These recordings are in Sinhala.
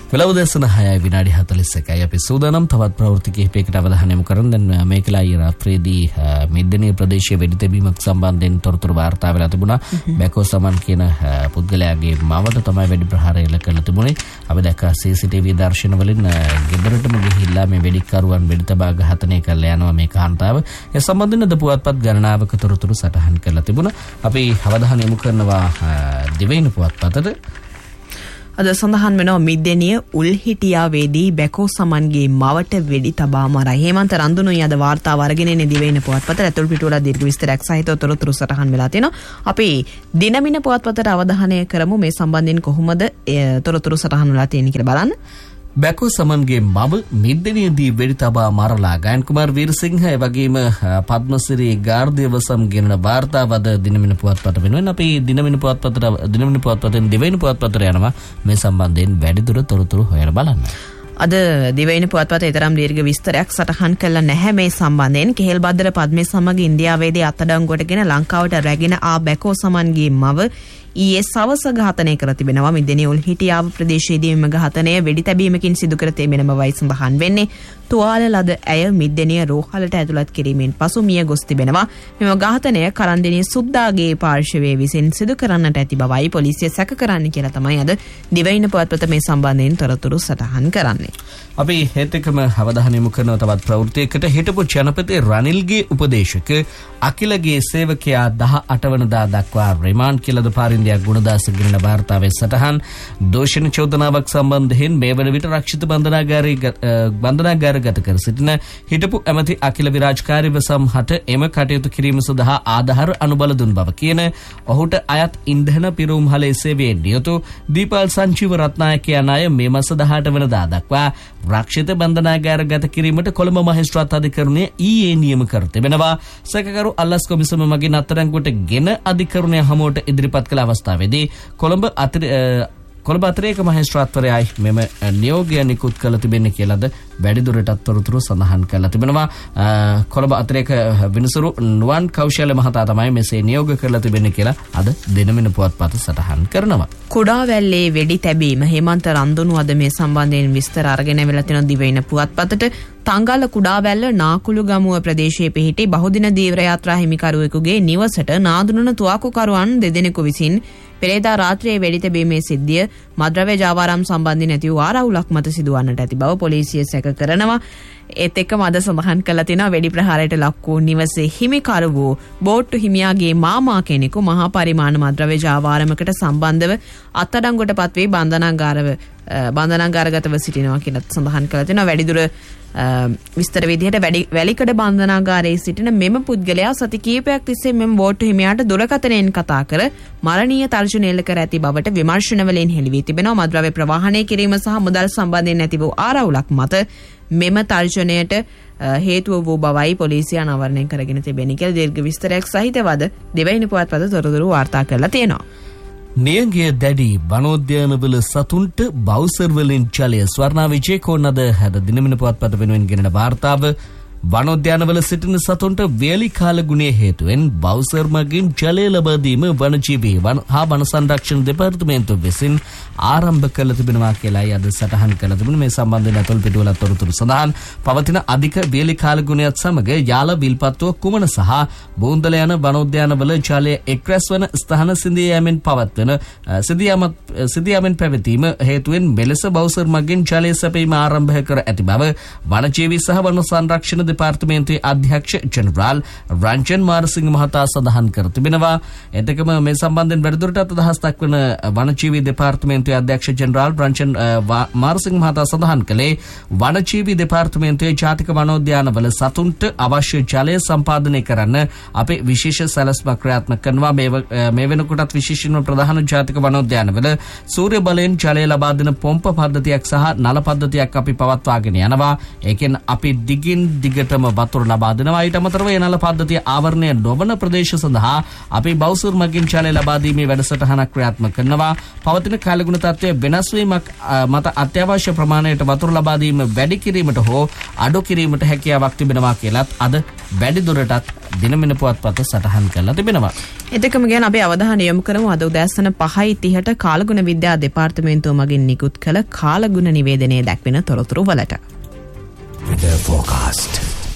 වෙලවදසන 6 විනාඩි 41යි අපි සූදානම් තවත් ප්‍රවෘත්ති කිහිපයකට අවධානය යොමු කරන්න. දැන් මේකලා ඊ රාත්‍රියේදී මිද්දනිය ප්‍රදේශයේ වෙඩි තැබීමක් සම්බන්ධයෙන් තොරතුරු වාර්තා වෙලා තිබුණා. බැකෝ සමන් කියන පුද්ගලයාගේ මවට තමයි වෙඩි ප්‍රහාරය එල්ල කරලා තිබුණේ. අපි දැක්කා CCTV දර්ශන වලින් ගෙදරටම ගිහිල්ලා මේ වෙඩිකරුවන් වෙඩි තබා ඝාතනය කරලා යනවා මේ කාන්තාව. ඒ සම්බන්ධයෙන් ද පුවත්පත් ගණනාවක තොරතුරු සටහන් කරලා තිබුණා. අපි අවධානය යොමු කරනවා දිවයින පුවත්පතට. අද සඳහන් වෙනවා මිද්දෙනිය උල්හිටියාවේදී බැකෝ සමන්ගේ මවට වෙඩි තබා මරයි. හේමන්ත රන්දුනුයි අද වාර්තාව අරගෙන එන්නේ දිවයින පුවත්පතට. ඇතුළු පිටුවල දීර්ඝ විස්තරයක් සහිතව තොරතුරු සටහන් වෙලා තියෙනවා. අපි දිනමින පුවත්පතට අවධානය කරමු මේ සම්බන්ධයෙන් කොහොමද තොරතුරු සටහන් වෙලා තියෙන්නේ කියලා බලන්න. බැකෝ සමන්ගේ මව මිද්දනියේදී වෙඩි තබා මරලා ගයන් කුමාර් වීරසිංහ ඒ වගේම පද්මසිරි ගාර්ධියවසම් ගෙන වාර්තාව අද දිනමින පුවත්පත වෙනුවෙන් අපි දිනමින පුවත්පතෙන් දිවයින පුවත්පතට යනවා මේ සම්බන්ධයෙන් වැඩිදුර තොරතුරු හොයලා බලන්න. අද දිවයින පුවත්පතේ තරම් දීර්ඝ විස්තරයක් සටහන් කළා නැහැ මේ සම්බන්ධයෙන්. කෙහෙල් බද්දර පද්මේ සමග ඉන්දියාවේදී අත්අඩංගුවටගෙන ලංකාවට රැගෙන ආ බැකෝ සමන්ගේ මව ඊයේ සවස ඝාතනය කර තිබෙනවා. මිද්දෙනිය උල්හිටියාව ප්‍රදේශයේදී මෙම ඝාතනය වෙඩි තැබීමකින් සිදු කර තිබෙන බවයි සඳහන් වෙන්නේ. තුවාල ලද ඇය මිද්දෙනිය රෝහලට ඇතුළත් කිරීමෙන් පසු මිය ගොස් තිබෙනවා. මෙම ඝාතනය කරන්දිනිය සුද්දාගේ පාර්ශවයේ විසින් සිදු කරන්නට ඇති බවයි පොලිසිය සැක කරන්නේ කියලා තමයි අද දිවයින පුවත්පත මේ සම්බන්ධයෙන් තොරතුරු සටහන් කරන්නේ. අපි හෙත් එකම අවධානය යොමු කරන තවත් ප්‍රවෘත්තියකට හිටපු ජනපති රනිල්ගේ උපදේශක අකිලගේ සේවකයා 18 වෙනිදා දක්වා රිමාන්ඩ් කියලා පාරින්දයක් ගුණදාස ගිරණ වාර්තාවේ සටහන්. දෝෂණ චෝදනාවක් සම්බන්ධයෙන් මේ වන විට රක්ෂිත බන්ධනාගාරගත කර සිටින හිටපු ඇමති අකිල විරාජකාරීව සම්හට එම කටයුතු කිරීම සඳහා ආධාර අනුබල දුන් බව කියන ඔහුට අයත් ඉන්ධන පිරවුම්හලේ සේවයේ නියුතු දීපල් සංජීව රත්නායක යන අය මේ මාස 18 වෙනිදා දක්වා රක්ෂිත බන්ධනාගාරගත කිරීමට කොළඹ මහේස්ත්‍රාත් අධිකරණය ඊයේ නියම කර තිබෙනවා. සැකකරු අල්ලස් කොමිසම මගින් අත්අඩංගුවට ගෙන අධිකරණය හමුවට ඉදිරිපත් කළ අවස්ථාවේදී කොළඹ අතිරේක මහේස්ත්‍රාත්වරයයි මෙම නියෝගය නිකුත් කළ තිබෙන්නේ කියලාද වැඩිදුරටත් තොරතුරු සඳහන් කරලා තිබෙනවා. කොළඹ අතිරේක විනිසුරු නුවන් කෞශල්‍ය මහතා තමයි මෙසේ නියෝග කරලා තිබෙන්නේ කියලා අද දිනමින පුවත්පත සටහන් කරනවා. කුඩාවැල්ලේ වෙඩි තැබීම හේමන්ත රන්දුනු අද මේ සම්බන්ධයෙන් විස්තර අරගෙන වෙලා තියෙන දිවයින පුවත්පතට. තංගල්ල කුඩාවැල්ල නාකුළු ගමුව ප්‍රදේශයේ පිහිටි බහුදින දීවර යාත්‍රා හිමිකරුවෙකුගේ නිවසට නාදුනන තුවාකුකරුවන් දෙදෙනෙකු විසින් පෙරේදා රාත්‍රියේ වෙඩි තැබීමේ සිද්ධිය මද්‍රව්‍ය ජාවාරම් සම්බන්ධයෙන් ඇති වූ ආරවුලක් මත සිදුවන්නට ඇති බව පොලිසිය සැක කරනවා. ඒත් එක්කම අද සඳහන් කළා තියෙනවා වෙඩි ප්‍රහාරයට ලක් වූ නිවසේ හිමිකරු වූ බෝට්ටු හිමියාගේ මාමා කෙනෙකු මහා පරිමාණ මද්‍රව්‍ය ජාවාරමකට සම්බන්ධව අත්අඩංගුවට පත්වී බන්ධනාගාරගතව සිටිනවා කියලා සඳහන් කළා තියෙනවා. වැඩිදුර විස්තර විදිහට වැලිකඩ බන්ධනාගාරයේ සිටින මෙම පුද්ගලයා සති කිහිපයක් තිස්සේ මෙම බෝට්ටු හිමියාට දුරකථනයෙන් කතා කර මරණීය තර්ජන එල්ල කර ඇති බවට විමර්ශන වලින් හෙළි වී තිබෙනවා. මද්‍රව්‍ය ප්‍රවාහනය කිරීම සහ මුදල් සම්බන්ධයෙන් ඇති වූ ආරවුලක් මත මෙම තර්ජනයට හේතුව වූ බවයි පොලිසිය අනාවරණය කරගෙන තිබෙන්නේ කියලා දීර්ඝ විස්තරයක් සහිතව අද දෙවයින පුවත්පත තොරතුරු වාර්තා කරලා තියෙනවා. නියංගිය දැඩි වනෝද්‍යානවල සතුන්ට බවුසර් වලින් ජලය ස්වර්ණා විජේකෝන් අද හැද දිනමින පුවත්පත වෙනුවෙන් ගෙනෙන වාර්තාව. වනෝද්‍යානවල සිටින සතුන්ට වේලි කාල ගුණය හේතුවෙන් බවුසර් මගින් ජලය ලබා දීම වනජීවී හා වන සංරක්ෂණ දෙපාර්තමේන්තුව විසින් ආරම්භ කළ තිබෙනවා කියලායි අද සටහන් කළ තිබුණේ. මේ සම්බන්ධයෙන් අතොල් පිටුවල තොරතුරු සඳහන්. පවතින අධික වේලි කාල ගුණයත් සමග යාල විල්පත්තුව කුමන සහ බෝන්දල යන වනෝද්‍යානවල ජලය එක්රැස් වන ස්ථාන සිඳියාමෙන් පැවතීම හේතුවෙන් මෙලෙස බවුසර් මගින් ජලය සැපීම ආරම්භ කර ඇති බව වනජීවී සහ වන සංරක්ෂණ දෙපාර්තමේන්තුවේ අධ්‍යක්ෂ ජෙනරාල් රංජන් මාරසිංහ මහතා සඳහන් කර තිබෙනවා. එතකම මේ සම්බන්ධයෙන් වැඩිදුරටත් අදහස් දක්වන වනජීවී දෙපාර්තමේන්තුවේ අධ්‍යක්ෂ ජෙනරාල් රංජන් මාරසිංහ මහතා සඳහන් කළේ වනජීවී දෙපාර්තමේන්තුවේ ජාතික වනෝද්‍යානවල සතුන්ට අවශ්‍ය ජලය සම්පාදනය කරන්න අපේ විශේෂ සැලැස්මක් ක්‍රියාත්මක කරනවා. මේ වෙනකොටත් විශේෂයෙන්ම ප්‍රධාන ජාතික වනෝද්‍යානවල සූර්ය බලයෙන් ජලය ලබා දෙන පොම්ප පද්ධතියක් සහ නල පද්ධතියක් අපි පවත්වාගෙන යනවා. ඒකෙන් අපි දිගින් දිගට දිගටම වතුර ලබා දෙනවා. ඊට අමතරව ඒ නල පද්ධතිය ආවරණය නොවන ප්‍රදේශ සඳහා අපි බවුසුර් මගින් ජලය ලබා දීමේ වැඩසටහනක් ක්‍රියාත්මක කරනවා. පවතින කාලගුණ තත්ත්වය වෙනස් වීමක් මත අත්‍යවශ්‍ය ප්‍රමාණයට වතුර ලබා දීම වැඩි කිරීමට හෝ අඩු කිරීමට හැකියාවක් තිබෙනවා කියලත් අද වැඩි දුරටත් දිනමින පුවත්පත සටහන් කරලා තිබෙනවා. එතකම ගැන අපි අවධානය යොමු කරමු අද උදෑසන 5:30ට කාලගුණ විද්‍යා දෙපාර්තමේන්තුව මගින් නිකුත් කළ කාලගුණ නිවේදනයේ දැක්වෙන තොරතුරු වලට. Weather forecast.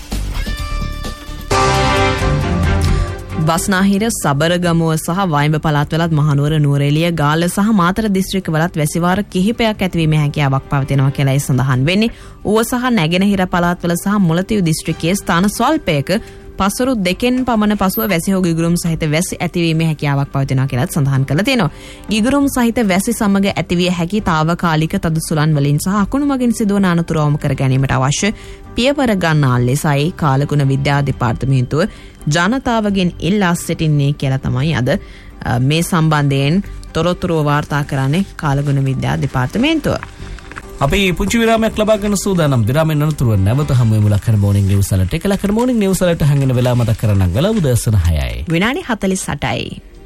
බස්නාහිර සබරගමුව සහ වයිඹ පළාත්වලත් මහනුවර නුවරඑළිය ගාල්ල සහ මාතර දිස්ත්‍රික්කවලත් වැසිවාර කිහිපයක් ඇතිවීමේ හැකියාවක් පවතිනවා කියලා ඒ සඳහන් වෙන්නේ. ඌව සහ නැගෙනහිර පළාත්වල සහ මුලතිව් දිස්ත්‍රික්කයේ ස්ථාන ස්වල්පයක පසුරු දෙකෙන් පමණ පසුව වැසි හෝ ගිගුරුම් සහිත වැසි ඇතිවීමේ හැකියාවක් පවතිනවා කියලා සඳහන් කරලා තියෙනවා. ගිගුරුම් සහිත වැසි සමග ඇතිවිය හැකි తాවකාලික තද සුළං වලින් සහ අකුණු මගින් සිදුවන අනතුරු අවම කර ගැනීමට අවශ්‍ය පියවර ගන්නා ලෙසයි කාලගුණ විද්‍යා දෙපාර්තමේන්තුව ජනතාවගෙන් ඉල්ලා සිටින්නේ කියලා තමයි අද මේ සම්බන්ධයෙන් තොරතුරු වාර්තා කරන්නේ කාලගුණ විද්‍යා දෙපාර්තමේන්තුව. අපි පුංචි විරාමයක් ලබා ගන්න සූදානම්. විරාමයෙන් අනතුරුව නැවත හමු වෙමු ලක්කන මෝර්නිං නිවුස් වලට. එක ලක්කන මෝර්නිං නිවුස් වලට හැංගෙන වෙලාව මතක් කරගන්න වෙලාව උදෑසන 6යි. විනාඩි 48යි.